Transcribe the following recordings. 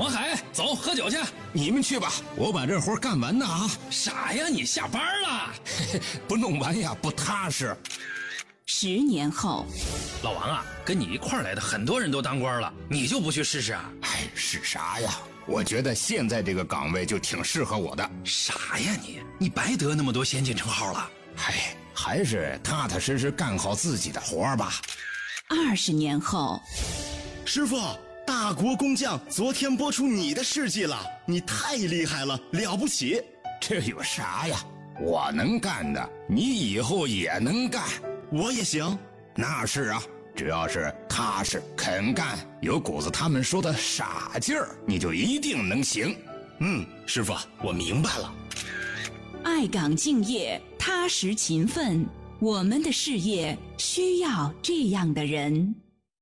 王海，走，喝酒去。 你们去吧，我把这活干完呢啊！ 傻呀，你下班了？ 不弄完呀，不踏实。 10年后， 老王啊，跟你一块儿来的很多人都当官了，你就不去试试啊？ 哎，是啥呀？我觉得现在这个岗位就挺适合我的。 傻呀你白得那么多先进称号了。 哎，还是踏踏实实干好自己的活吧。 20年后， 师傅，大国工匠昨天播出你的事迹了，你太厉害了，了不起。 这有啥呀？我能干的，你以后也能干。 我也行。 那是啊，只要是踏实肯干，有股子他们说的傻劲儿，你就一定能行。 师傅，我明白了。 爱岗敬业，踏实勤奋，我们的事业需要这样的人。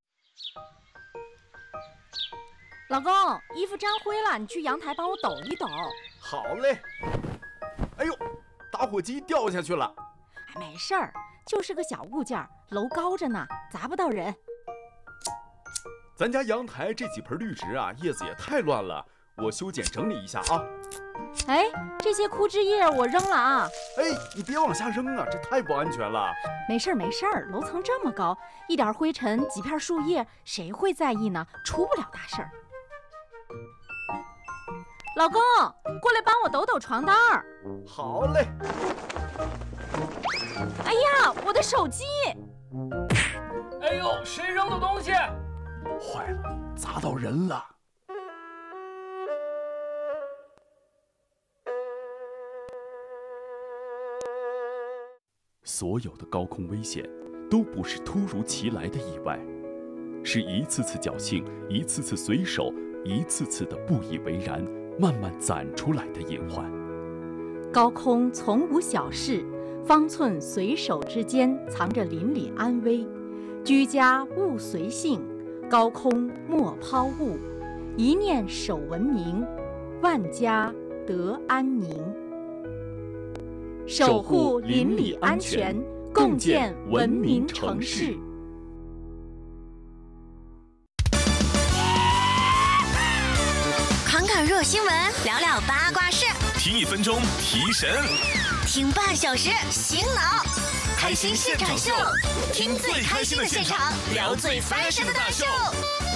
老公，衣服沾灰了，你去阳台帮我抖一抖。 好嘞。哎呦，打火机掉下去了。 哎，没事儿，就是个小物件，楼高着呢，砸不到人。 咱家阳台这几盆绿植啊，叶子也太乱了，我修剪整理一下啊。 哎，这些枯枝叶我扔了啊。 哎，你别往下扔啊，这太不安全了。 没事儿没事儿，楼层这么高，一点灰尘几片树叶，谁会在意呢？出不了大事儿。老公，过来帮我抖抖床单儿。 好嘞。 哎呀，我的手机！ 哎呦，谁扔的东西？ 坏了，砸到人了。所有的高空危险都不是突如其来的意外，是一次次侥幸，一次次随手，一次次的不以为然，慢慢攒出来的隐患。 高空从无小事，方寸随手之间藏着邻里安危。居家勿随性，高空莫抛物，一念守文明，万家得安宁。守护邻里安全，共建文明城市。 侃侃热新闻，聊聊八卦事， 听1分钟提神， 听半小时醒脑。开心现场秀，听最开心的现场，聊最翻身的大秀。